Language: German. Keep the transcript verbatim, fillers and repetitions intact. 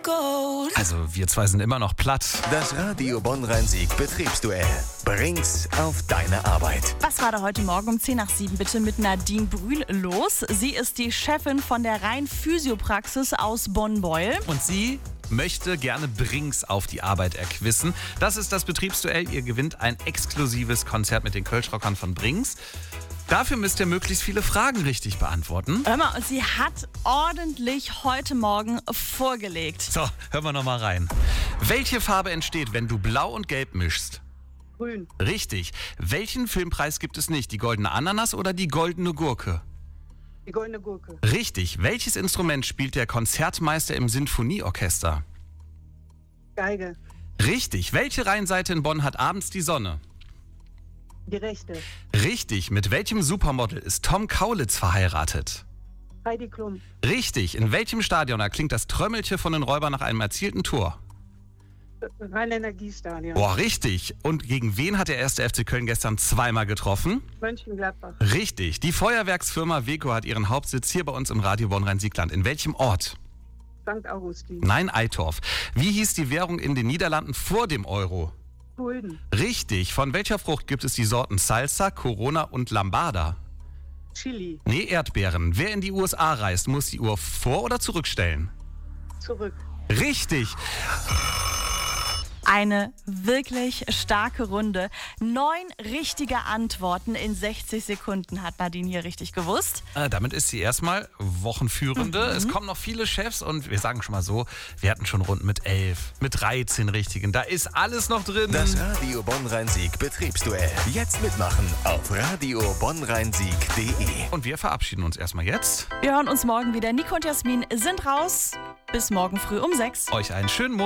Also, wir zwei sind immer noch platt. Das Radio Bonn-Rhein-Sieg Betriebsduell. Bring's auf deine Arbeit. Was war da heute Morgen um zehn nach sieben bitte mit Nadine Brühl los? Sie ist die Chefin von der Rhein-Physiopraxis aus Bonn-Beuel. Und sie möchte gerne Brinks auf die Arbeit erquissen. Das ist das Betriebsduell. Ihr gewinnt ein exklusives Konzert mit den Kölschrockern von Brinks. Dafür müsst ihr möglichst viele Fragen richtig beantworten. Hör mal, sie hat ordentlich heute Morgen vorgelegt. So, hören wir noch mal rein. Welche Farbe entsteht, wenn du Blau und Gelb mischst? Grün. Richtig. Welchen Filmpreis gibt es nicht? Die goldene Ananas oder die goldene Gurke? Die goldene Gurke. Richtig. Welches Instrument spielt der Konzertmeister im Sinfonieorchester? Geige. Richtig. Welche Rheinseite in Bonn hat abends die Sonne? Die rechte. Richtig. Mit welchem Supermodel ist Tom Kaulitz verheiratet? Heidi Klum. Richtig. In welchem Stadion erklingt das Trömmelchen von den Räubern nach einem erzielten Tor? Rhein-Energiestadion. Boah, richtig. Und gegen wen hat der erste F C Köln gestern zweimal getroffen? Mönchengladbach. Richtig. Die Feuerwerksfirma Weco hat ihren Hauptsitz hier bei uns im Radio Bonn-Rhein-Siegland. In welchem Ort? Sankt Augustin. Nein, Eitorf. Wie hieß die Währung in den Niederlanden vor dem Euro? Gulden. Richtig. Von welcher Frucht gibt es die Sorten Salsa, Corona und Lambada? Chili. Nee, Erdbeeren. Wer in die U S A reist, muss die Uhr vor- oder zurückstellen? Zurück. Richtig. Eine wirklich starke Runde. Neun richtige Antworten in sechzig Sekunden hat Nadine hier richtig gewusst. Äh, damit ist sie erstmal Wochenführende. Mhm. Es kommen noch viele Chefs und wir sagen schon mal so, wir hatten schon Runden mit elf, mit dreizehn Richtigen. Da ist alles noch drin. Das Radio Bonn-Rhein-Sieg Betriebsduell. Jetzt mitmachen auf radio bonn rhein sieg punkt de. Und wir verabschieden uns erstmal jetzt. Wir hören uns morgen wieder. Nico und Jasmin sind raus. Bis morgen früh um sechs. Euch einen schönen Monat.